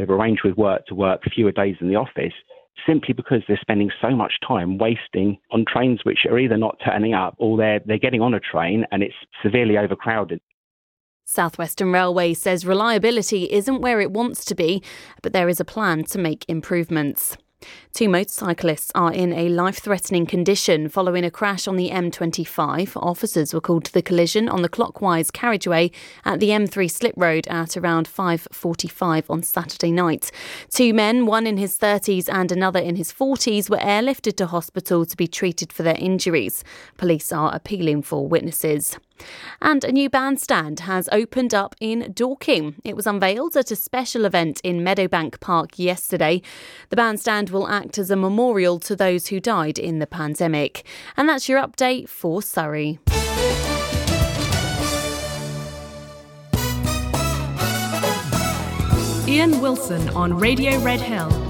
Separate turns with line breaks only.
they've arranged with work to work fewer days in the office, simply because they're spending so much time wasting on trains which are either not turning up or they're getting on a train and it's severely overcrowded.
South Western Railway says reliability isn't where it wants to be, but there is a plan to make improvements. 2 motorcyclists are in a life-threatening condition following a crash on the M25. Officers were called to the collision on the clockwise carriageway at the M3 slip road at around 5:45 on Saturday night. 2 men, one in his 30s and another in his 40s, were airlifted to hospital to be treated for their injuries. Police are appealing for witnesses. And a new bandstand has opened up in Dorking. It was unveiled at a special event in Meadowbank Park yesterday. The bandstand will act as a memorial to those who died in the pandemic. And that's your update for Surrey.
Ian Wilson on Radio Red Hill.